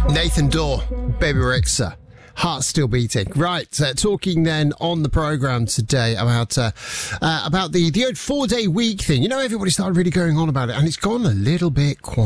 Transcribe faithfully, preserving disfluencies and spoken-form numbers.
Nathan Dorr, Baby Rexha. Heart still beating. Right, uh, talking then on the programme today about uh, uh, about the, the old four-day week thing. You know, everybody started really going on about it, and it's gone a little bit quiet.